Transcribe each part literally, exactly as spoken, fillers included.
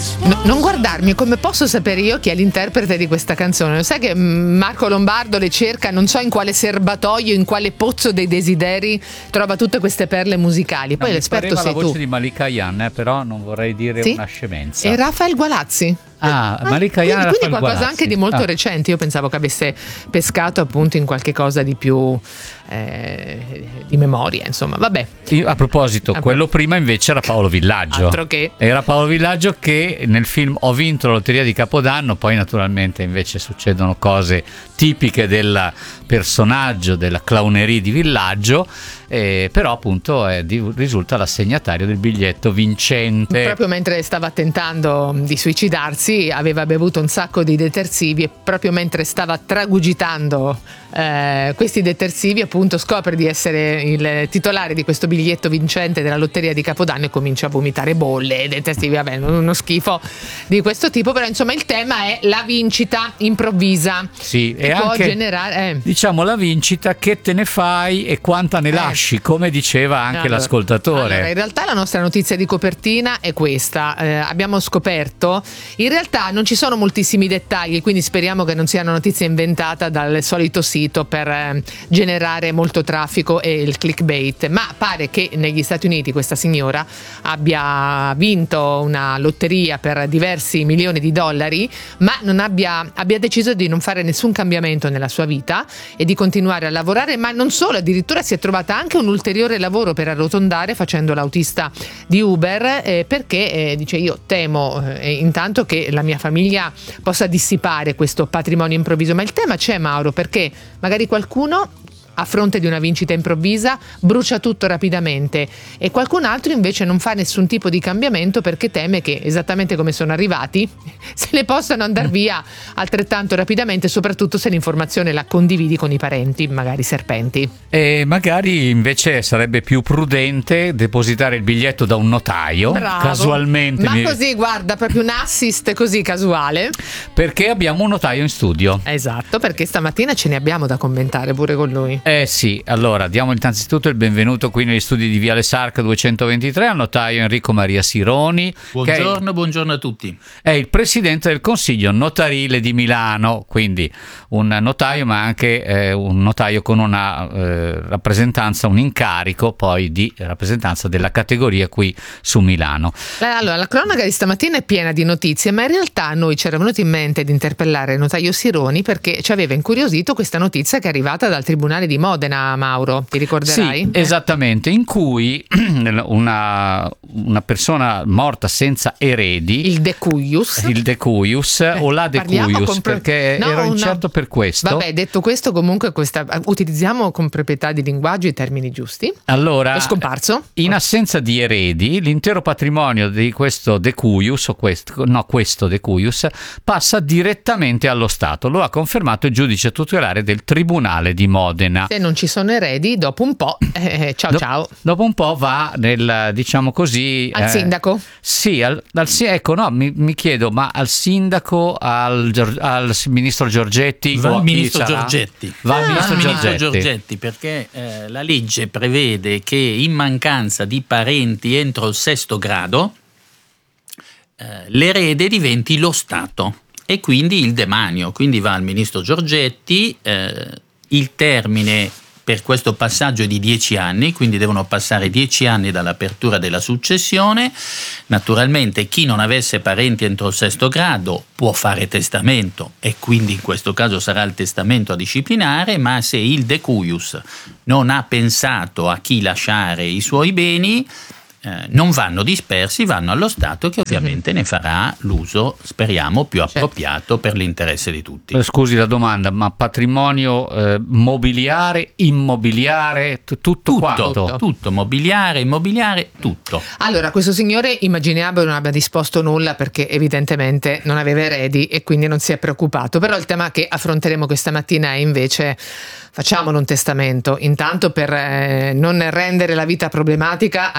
No, non guardarmi, come posso sapere io chi è l'interprete di questa canzone? Lo sai che Marco Lombardo le cerca, non so in quale serbatoio, in quale pozzo dei desideri trova tutte queste perle musicali. Poi no, l'esperto sei tu. la voce di Malika Ayane, eh, però non vorrei dire sì? una scemenza. E Rafael Gualazzi. Ah, Malika Ayane, quindi, quindi qualcosa Gualazzi. anche di molto ah. recente. Io pensavo che avesse pescato appunto in qualche cosa di più eh, di memoria, insomma, vabbè. Io, a proposito, ah, quello prima invece era Paolo Villaggio. Altro che. Era Paolo Villaggio che nel film Ho vinto la lotteria di Capodanno, poi naturalmente invece succedono cose tipiche del personaggio, della clowneria di Villaggio, eh, però appunto è di, risulta l'assegnatario del biglietto vincente. Proprio mentre stava tentando di suicidarsi aveva bevuto un sacco di detersivi e proprio mentre stava tragugitando eh, questi detersivi appunto scopre di essere il titolare di questo biglietto vincente della lotteria di Capodanno e comincia a vomitare bolle, detersivi, vabbè, uno schifo di questo tipo, però insomma il tema è la vincita improvvisa. Sì, e e può anche generare eh. diciamo la vincita, che te ne fai e quanta ne Eh. lasci, come diceva anche Allora, l'ascoltatore. Allora, in realtà la nostra notizia di copertina è questa. Eh, abbiamo scoperto, in realtà non ci sono moltissimi dettagli, quindi speriamo che non sia una notizia inventata dal solito sito per eh, generare molto traffico e il clickbait, ma pare che negli Stati Uniti questa signora abbia vinto una lotteria per diversi milioni di dollari, ma non abbia, abbia deciso di non fare nessun cambiamento nella sua vita e di continuare a lavorare, ma non solo, addirittura si è trovata anche un ulteriore lavoro per arrotondare facendo l'autista di Uber, eh, perché eh, dice io temo eh, intanto che la mia famiglia possa dissipare questo patrimonio improvviso, ma il tema c'è, Mauro, perché magari qualcuno a fronte di una vincita improvvisa brucia tutto rapidamente e qualcun altro invece non fa nessun tipo di cambiamento perché teme che, esattamente come sono arrivati, se ne possano andare via altrettanto rapidamente, soprattutto se l'informazione la condividi con i parenti, magari serpenti. E magari invece sarebbe più prudente depositare il biglietto da un notaio. Bravo. Casualmente, ma mi... così, guarda, proprio un assist così casuale, perché abbiamo un notaio in studio. esatto, perché stamattina ce ne abbiamo da commentare pure con lui. Eh sì, allora diamo innanzitutto il benvenuto qui negli studi di Viale Sarca duecentoventitré al notaio Enrico Maria Sironi. Buongiorno, che è, buongiorno a tutti. È il presidente del Consiglio Notarile di Milano, quindi un notaio ma anche eh, un notaio con una eh, rappresentanza, un incarico poi di rappresentanza della categoria qui su Milano. Allora, la cronaca di stamattina è piena di notizie, ma in realtà a noi ci era venuto in mente di interpellare il notaio Sironi perché ci aveva incuriosito questa notizia che è arrivata dal Tribunale di Modena, Mauro, ti ricorderai? Sì, esattamente, in cui una, una persona morta senza eredi, il decuius, il decuius eh, o la decuius, pro... perché no, ero una... incerto per questo. Vabbè, detto questo, comunque questa... utilizziamo con proprietà di linguaggio i termini giusti. Allora, è scomparso. In assenza di eredi, l'intero patrimonio di questo decuius, o questo, no, questo decuius, passa direttamente allo Stato. Lo ha confermato il giudice tutelare del Tribunale di Modena. Se non ci sono eredi, dopo un po', eh, ciao Do- ciao. Dopo un po' va nel, diciamo così... Al eh, sindaco? Sì, al, al, ecco, no, mi, mi chiedo, ma al sindaco, al, al ministro Giorgetti? Va al ministro sarà? Giorgetti. Va al Ah, ministro, ministro Giorgetti. Giorgetti, perché eh, la legge prevede che in mancanza di parenti entro il sesto grado eh, l'erede diventi lo Stato e quindi il demanio, quindi va al ministro Giorgetti. eh, il termine per questo passaggio è di dieci anni, quindi devono passare dieci anni dall'apertura della successione. Naturalmente chi non avesse parenti entro il sesto grado può fare testamento e quindi in questo caso sarà il testamento a disciplinare, ma se il decuius non ha pensato a chi lasciare i suoi beni, Eh, non vanno dispersi, vanno allo Stato che ovviamente ne farà l'uso, speriamo, più appropriato per l'interesse di tutti. Scusi la domanda, ma patrimonio eh, mobiliare, immobiliare, t- tutto, tutto quanto? Tutto, mobiliare, immobiliare, tutto. Allora, questo signore immaginiamo non abbia disposto nulla perché evidentemente non aveva eredi e quindi non si è preoccupato, però il tema che affronteremo questa mattina è invece facciamolo un testamento, intanto per eh, non rendere la vita problematica a chi c'è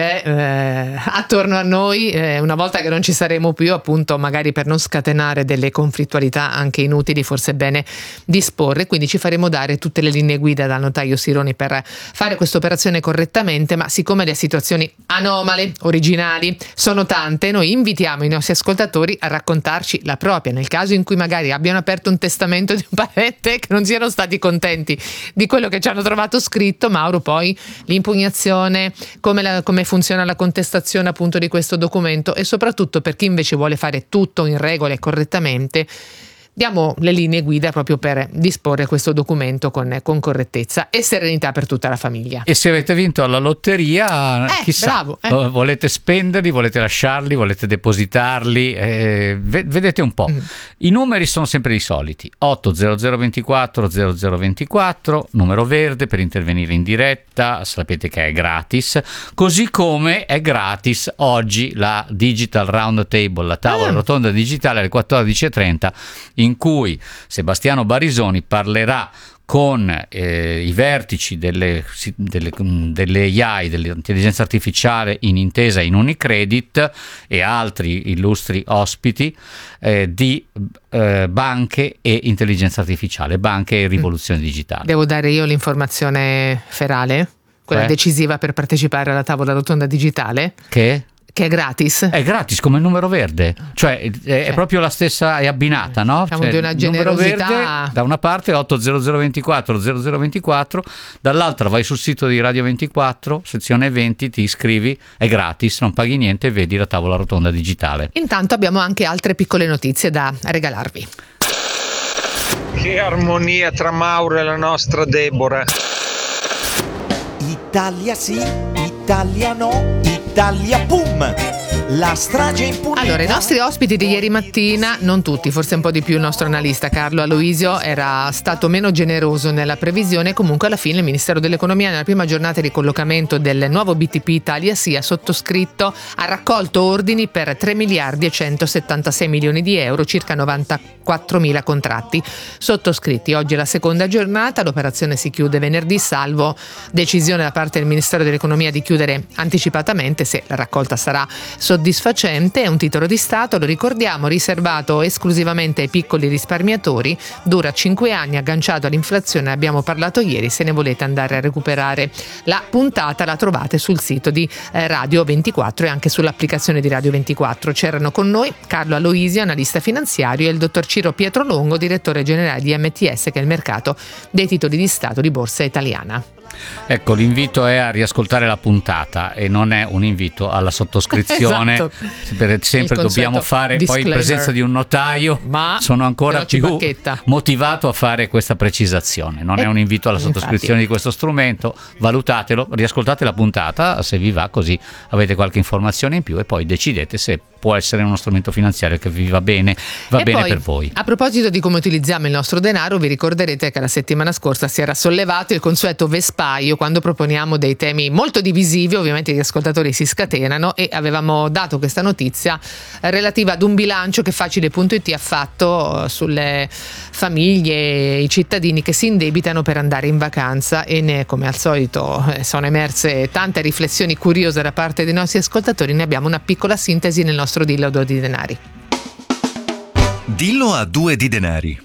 c'è eh, attorno a noi, eh, una volta che non ci saremo più, appunto, magari per non scatenare delle conflittualità anche inutili, forse è bene disporre, quindi ci faremo dare tutte le linee guida dal notaio Sironi per fare questa operazione correttamente, ma siccome le situazioni anomale, originali, sono tante, noi invitiamo i nostri ascoltatori a raccontarci la propria, nel caso in cui magari abbiano aperto un testamento di un parente che non siano stati contenti di quello che ci hanno trovato scritto. Mauro, poi l'impugnazione, come, la, come funziona la contestazione appunto di questo documento, e soprattutto per chi invece vuole fare tutto in regola e correttamente, diamo le linee guida proprio per disporre questo documento con, con correttezza e serenità per tutta la famiglia. E se avete vinto alla lotteria, eh, chissà, bravo, eh. volete spenderli, volete lasciarli, volete depositarli, eh, vedete un po'. Mm. I numeri sono sempre i soliti: otto zero zero ventiquattro zero zero ventiquattro, numero verde per intervenire in diretta, sapete che è gratis, così come è gratis oggi la Digital Round Table, la tavola ah. rotonda digitale alle quattordici e trenta, in cui Sebastiano Barisoni parlerà con eh, i vertici delle, delle, delle A I, dell'intelligenza artificiale in Intesa, in Unicredit, e altri illustri ospiti eh, di eh, banche e intelligenza artificiale, banche e rivoluzione digitale. Devo dare io l'informazione ferale, quella eh? decisiva per partecipare alla tavola rotonda digitale? Che? Che è gratis. È gratis come il numero verde, cioè è, è cioè, proprio la stessa, è abbinata, no? Diciamo cioè, di una generosità. Verde, da una parte otto zero zero ventiquattro zero zero ventiquattro, dall'altra vai sul sito di Radio ventiquattro, sezione eventi, ti iscrivi, è gratis, non paghi niente e vedi la tavola rotonda digitale. Intanto abbiamo anche altre piccole notizie da regalarvi. Che armonia tra Mauro e la nostra Deborah. Italia sì, Italia no, Italia pum! La strage impunita. Allora, i nostri ospiti di ieri mattina, non tutti, forse un po' di più il nostro analista Carlo Aloisio, era stato meno generoso nella previsione. Comunque alla fine il Ministero dell'Economia, nella prima giornata di collocamento del nuovo B T P Italia Sì, ha sottoscritto, ha raccolto ordini per tre miliardi e centosettantasei milioni di euro, circa novantaquattromila contratti sottoscritti. Oggi è la seconda giornata, l'operazione si chiude venerdì, salvo decisione da parte del Ministero dell'Economia di chiudere anticipatamente se la raccolta sarà soddisfacente. È un titolo di Stato, lo ricordiamo, riservato esclusivamente ai piccoli risparmiatori, dura cinque anni, agganciato all'inflazione, abbiamo parlato ieri. Se ne volete andare a recuperare la puntata, la trovate sul sito di eh, Radio ventiquattro e anche sull'applicazione di Radio ventiquattro. C'erano con noi Carlo Aloisio, analista finanziario, e il dottor Ciro Pietrolongo, direttore generale di M T S, che è il mercato dei titoli di Stato di Borsa Italiana. Ecco, l'invito è a riascoltare la puntata e non è un invito alla sottoscrizione. Esatto. Per sempre dobbiamo fare disclaimer. Poi in presenza di un notaio, ma sono ancora più bacchetta. motivato a fare questa precisazione. Non e, è un invito alla sottoscrizione infatti. di questo strumento, valutatelo, riascoltate la puntata se vi va, così avete qualche informazione in più e poi decidete se può essere uno strumento finanziario che vi va bene, va e bene poi, per voi. A proposito di come utilizziamo il nostro denaro, vi ricorderete che la settimana scorsa si era sollevato il consueto vespaio quando proponiamo dei temi molto divisivi. Ovviamente gli ascoltatori si scatenano e avevamo dato questa notizia relativa ad un bilancio che facile punto it ha fatto sulle famiglie, i cittadini che si indebitano per andare in vacanza, e ne, come al solito sono emerse tante riflessioni curiose da parte dei nostri ascoltatori. Ne abbiamo una piccola sintesi nel nostro Dillo a due di denari. Dillo a due di denari.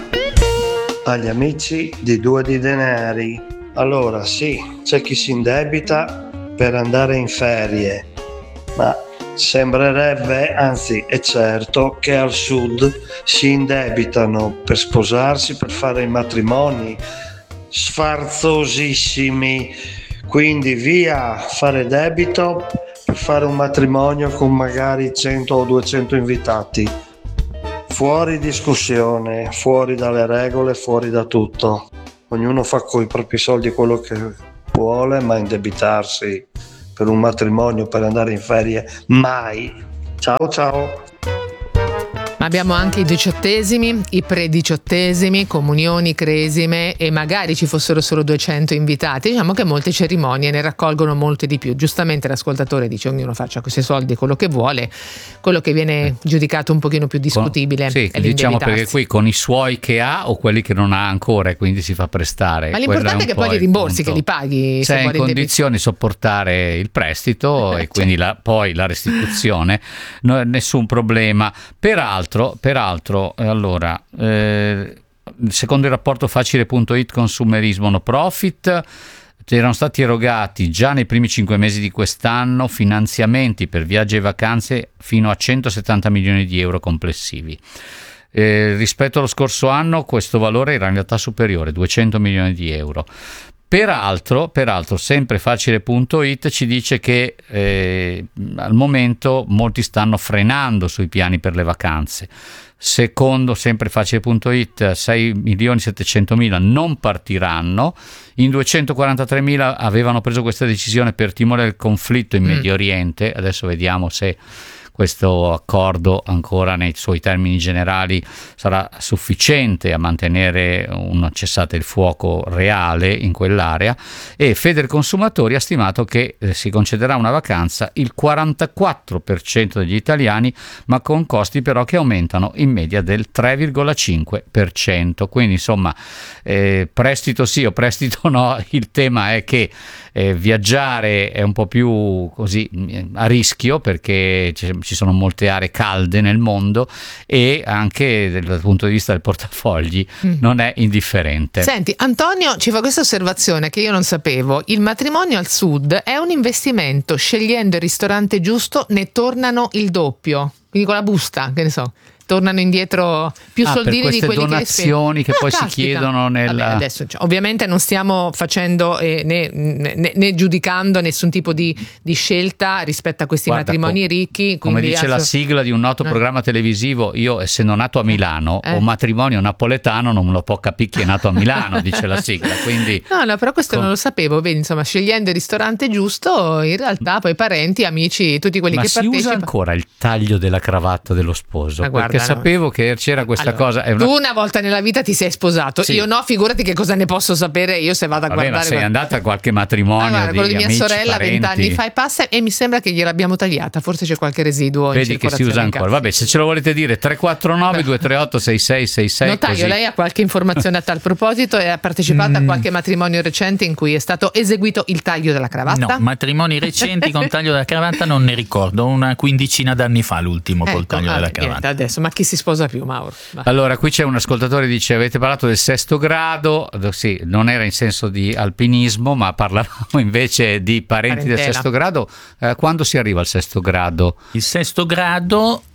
Agli amici di due di denari. Allora sì, c'è chi si indebita per andare in ferie, ma sembrerebbe, anzi è certo, che al sud si indebitano per sposarsi, per fare i matrimoni sfarzosissimi. Quindi via fare debito per fare un matrimonio con magari cento o duecento invitati. Fuori discussione, fuori dalle regole, fuori da tutto. Ognuno fa con i propri soldi quello che vuole, ma indebitarsi per un matrimonio, per andare in ferie, mai. Ciao ciao. Ma abbiamo anche i diciottesimi, i prediciottesimi, comunioni, cresime, e magari ci fossero solo duecento invitati. Diciamo che molte cerimonie ne raccolgono molte di più. Giustamente l'ascoltatore dice ognuno faccia con i suoi soldi quello che vuole. Quello che viene giudicato un pochino più discutibile con, sì, è diciamo, perché qui con i suoi che ha o quelli che non ha ancora, e quindi si fa prestare. Ma l'importante è, è che poi li rimborsi, punto. Che li paghi. Sei in condizioni di sopportare il prestito e quindi la, poi la restituzione, no, nessun problema. Peraltro, peraltro allora, eh, secondo il rapporto facile punto it consumerismo no profit, erano stati erogati già nei primi cinque mesi di quest'anno finanziamenti per viaggi e vacanze fino a centosettanta milioni di euro complessivi. Eh, rispetto allo scorso anno questo valore era in realtà superiore, duecento milioni di euro. Peraltro, peraltro sempre facile punto it ci dice che eh, al momento molti stanno frenando sui piani per le vacanze. Secondo sempre facile punto it, sei milioni settecentomila non partiranno, in duecentoquarantatremila avevano preso questa decisione per timore del conflitto in Medio Oriente. Adesso vediamo se questo accordo ancora nei suoi termini generali sarà sufficiente a mantenere un cessate il fuoco reale in quell'area, e Federconsumatori ha stimato che eh, si concederà una vacanza il quarantaquattro per cento degli italiani, ma con costi però che aumentano in media del tre virgola cinque per cento. Quindi insomma, eh, prestito sì o prestito no, il tema è che eh, viaggiare è un po' più così a rischio, perché ci sono molte aree calde nel mondo, e anche dal punto di vista del portafogli mm. non è indifferente. Senti, Antonio ci fa questa osservazione che io non sapevo: il matrimonio al sud è un investimento, scegliendo il ristorante giusto ne tornano il doppio, quindi con la busta, che ne so, tornano indietro più ah, soldini di quelli donazioni che, che ah, poi caspita. si chiedono nel... Vabbè, adesso, cioè, ovviamente non stiamo facendo eh, né, né, né giudicando nessun tipo di, di scelta rispetto a questi Guarda, matrimoni ricchi, come dice la sigla di un noto eh. programma televisivo, io essendo nato a Milano eh. ho un matrimonio napoletano, non lo può capire chi è nato a Milano, dice la sigla, quindi no no però questo con... non lo sapevo. Vedi, insomma, scegliendo il ristorante giusto, in realtà poi parenti, amici, tutti quelli ma che si partecipano. usa ancora il taglio della cravatta dello sposo? Ma guarda, perché no. sapevo che c'era questa allora, cosa. È una... Tu una volta nella vita ti sei sposato, sì. Io no, figurati che cosa ne posso sapere io se vado a Vabbè, guardare. ma sei guarda... andata a qualche matrimonio ah, guarda, di quello di mia amici, sorella parenti. vent'anni fa e passa, e mi sembra che gliel'abbiamo tagliata, forse c'è qualche residuo. Vedi che si usa ancora. Vabbè, se ce lo volete dire, tre quattro nove due tre otto sei sei sei sei. Notaio, così. lei ha qualche informazione a tal proposito e ha partecipato mm. a qualche matrimonio recente in cui è stato eseguito il taglio della cravatta? No, matrimoni recenti con taglio della cravatta non ne ricordo, una quindicina d'anni fa l'ultimo ecco, col taglio ah, della niente, cravatta. Adesso, ma chi si sposa più, Mauro? Va. Allora, qui c'è un ascoltatore che dice: avete parlato del sesto grado, sì, non era in senso di alpinismo, ma parlavamo invece di parenti Parentela. del sesto grado. Eh, quando si arriva al sesto grado? Il sesto grado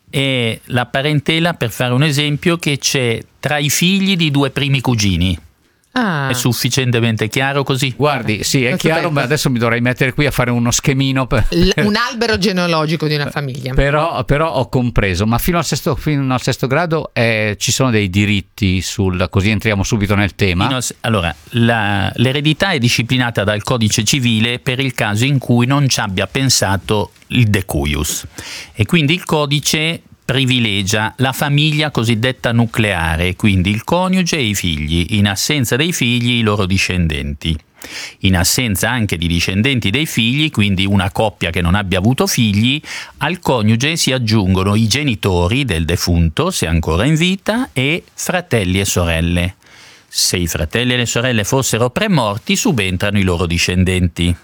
è la parentela, per fare un esempio, che c'è tra i figli di due primi cugini. Ah. È sufficientemente chiaro così? Guardi, sì, è Questo chiaro, tempo. ma adesso mi dovrei mettere qui a fare uno schemino per, L- un albero genealogico di una famiglia. Però, però ho compreso, ma fino al sesto, fino al sesto grado eh, ci sono dei diritti sul, così entriamo subito nel tema. Fino a- allora, la- l'eredità è disciplinata dal codice civile per il caso in cui non ci abbia pensato il decuius, e quindi il codice privilegia la famiglia cosiddetta nucleare, quindi il coniuge e i figli, in assenza dei figli i loro discendenti. In assenza anche di discendenti dei figli, quindi una coppia che non abbia avuto figli, al coniuge si aggiungono i genitori del defunto, se ancora in vita, e fratelli e sorelle. Se i fratelli e le sorelle fossero premorti, subentrano i loro discendenti.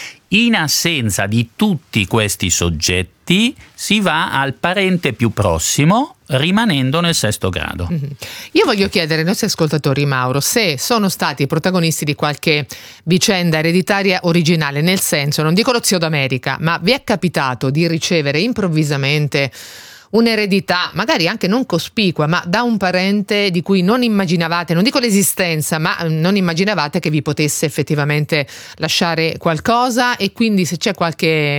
In assenza di tutti questi soggetti si va al parente più prossimo, rimanendo nel sesto grado. Mm-hmm. Io voglio chiedere ai nostri ascoltatori, Mauro, se sono stati protagonisti di qualche vicenda ereditaria originale, nel senso, non dico lo zio d'America, ma vi è capitato di ricevere improvvisamente un'eredità, magari anche non cospicua, ma da un parente di cui non immaginavate, non dico l'esistenza, ma non immaginavate che vi potesse effettivamente lasciare qualcosa, e quindi se c'è qualche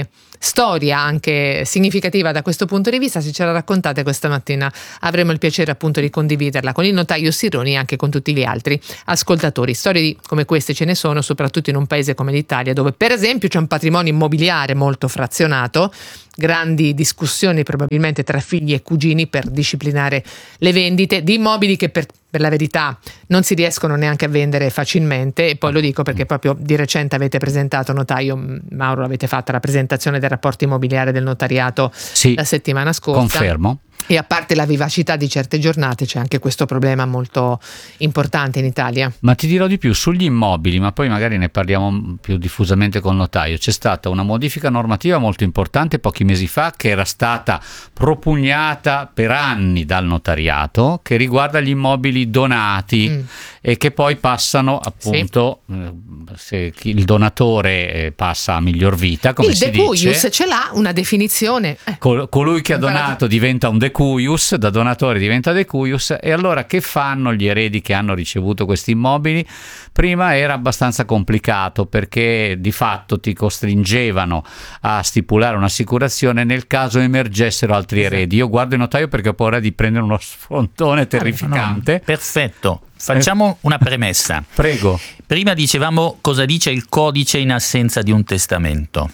storia anche significativa da questo punto di vista, se ce la raccontate questa mattina avremo il piacere appunto di condividerla con il notaio Sironi e anche con tutti gli altri ascoltatori. Storie come queste ce ne sono soprattutto in un paese come l'Italia, dove per esempio c'è un patrimonio immobiliare molto frazionato, grandi discussioni probabilmente tra figli e cugini per disciplinare le vendite di immobili che per, per la verità non si riescono neanche a vendere facilmente. E poi lo dico perché proprio di recente avete presentato, notaio Mauro, avete fatto la presentazione del rapporto immobiliare del notariato sì, la settimana scorsa. Confermo. E a parte la vivacità di certe giornate c'è anche questo problema molto importante in Italia. Ma ti dirò di più sugli immobili, ma poi magari ne parliamo più diffusamente col notaio. C'è stata una modifica normativa molto importante pochi mesi fa, che era stata propugnata per anni dal notariato, che riguarda gli immobili donati mm. e che poi passano appunto, sì. se il donatore passa a miglior vita, come il si dice. Il decuius ce l'ha una definizione. Eh. Col, colui che ha donato diventa un decuius, da donatore diventa decuius. E allora che fanno gli eredi che hanno ricevuto questi immobili? Prima era abbastanza complicato, perché di fatto ti costringevano a stipulare un'assicurazione nel caso emergessero altri eredi. Io guardo il notaio perché ho paura di prendere uno sfontone terrificante. No, no. Perfetto, facciamo una premessa. Prego. Prima dicevamo cosa dice il codice in assenza di un testamento.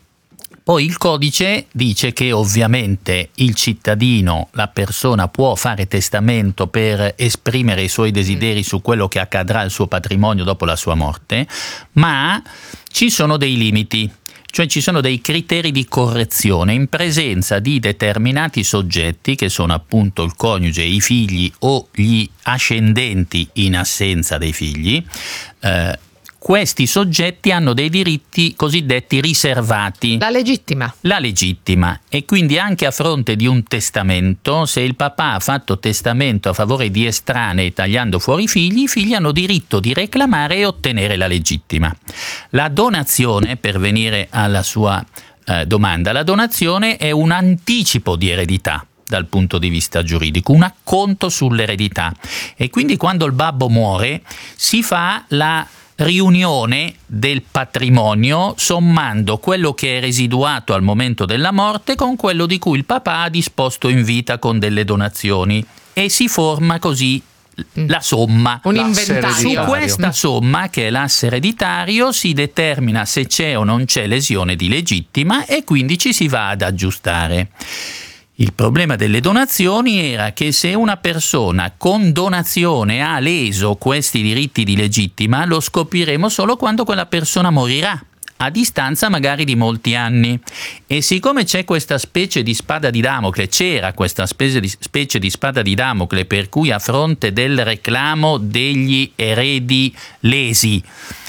Poi il codice dice che ovviamente il cittadino, la persona, può fare testamento per esprimere i suoi desideri su quello che accadrà al suo patrimonio dopo la sua morte, ma ci sono dei limiti, cioè ci sono dei criteri di correzione in presenza di determinati soggetti, che sono appunto il coniuge, i figli o gli ascendenti in assenza dei figli. Eh, Questi soggetti hanno dei diritti cosiddetti riservati. La legittima. La legittima. E quindi anche a fronte di un testamento, se il papà ha fatto testamento a favore di estranei tagliando fuori i figli, i figli hanno diritto di reclamare e ottenere la legittima. La donazione, per venire alla sua eh, domanda, la donazione è un anticipo di eredità dal punto di vista giuridico, un acconto sull'eredità. E quindi quando il babbo muore si fa la riunione del patrimonio sommando quello che è residuato al momento della morte con quello di cui il papà ha disposto in vita con delle donazioni, e si forma così la somma. Un inventario. Su questa somma, che è l'asse ereditario, si determina se c'è o non c'è lesione di legittima e quindi ci si va ad aggiustare. Il problema delle donazioni era che se una persona con donazione ha leso questi diritti di legittima, lo scopriremo solo quando quella persona morirà, a distanza magari di molti anni. E siccome c'è questa specie di spada di Damocle, c'era questa specie di, specie di spada di Damocle per cui a fronte del reclamo degli eredi lesi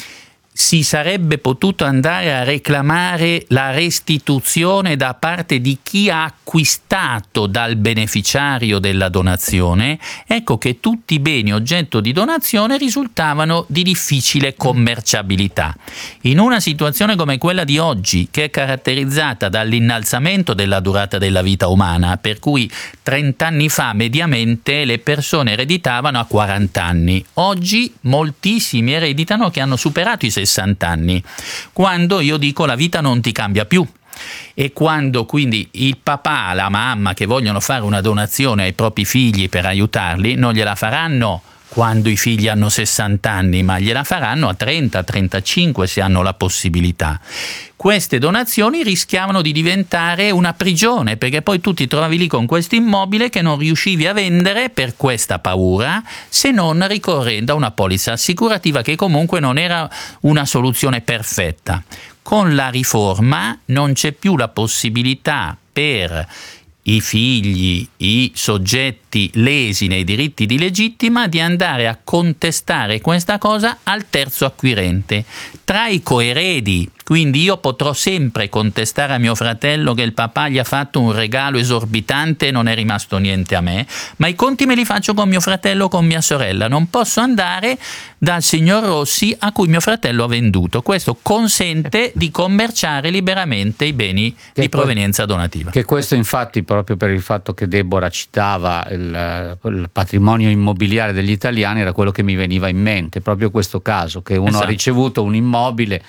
si sarebbe potuto andare a reclamare la restituzione da parte di chi ha acquistato dal beneficiario della donazione, ecco che tutti i beni oggetto di donazione risultavano di difficile commerciabilità. In una situazione come quella di oggi, che è caratterizzata dall'innalzamento della durata della vita umana, per cui trenta anni fa mediamente le persone ereditavano a quaranta anni, oggi moltissimi ereditano che hanno superato i sessanta anni, quando io dico la vita non ti cambia più. E quando quindi il papà, la mamma che vogliono fare una donazione ai propri figli per aiutarli, non gliela faranno quando i figli hanno sessanta anni, ma gliela faranno a trenta trentacinque se hanno la possibilità. Queste donazioni rischiavano di diventare una prigione, perché poi tu ti trovavi lì con questo immobile che non riuscivi a vendere per questa paura, se non ricorrendo a una polizza assicurativa, che comunque non era una soluzione perfetta. Con la riforma non c'è più la possibilità per i figli, i soggetti lesi nei diritti di legittima di andare a contestare questa cosa al terzo acquirente. Tra i coeredi, quindi io potrò sempre contestare a mio fratello che il papà gli ha fatto un regalo esorbitante e non è rimasto niente a me, ma i conti me li faccio con mio fratello o con mia sorella, non posso andare dal signor Rossi a cui mio fratello ha venduto. Questo consente di commerciare liberamente i beni che di provenienza donativa. Che questo infatti, proprio per il fatto che Deborah citava il, il patrimonio immobiliare degli italiani, era quello che mi veniva in mente, proprio questo caso, che uno esatto. ha ricevuto un immobile,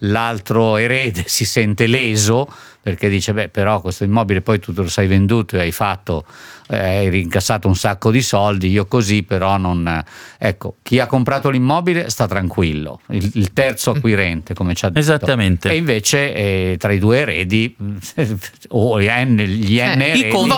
l'altro erede si sente leso perché dice beh però questo immobile poi tu te lo sei venduto e hai fatto eh, hai rincassato un sacco di soldi, io così però non, ecco, chi ha comprato l'immobile sta tranquillo, il, il terzo acquirente come ci ha detto, esattamente, e invece eh, tra i due eredi o gli N, gli N Eh, eredi conti